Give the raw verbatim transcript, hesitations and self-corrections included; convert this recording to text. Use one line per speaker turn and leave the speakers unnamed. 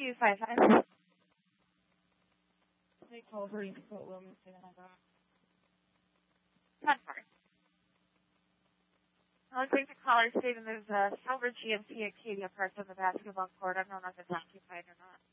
two five five.
They call her in Fort Wilmington, and I got
ten four. I'll take the caller stating there's a silver G M C at Acadia Park on the basketball court. I don't know if it's occupied or not.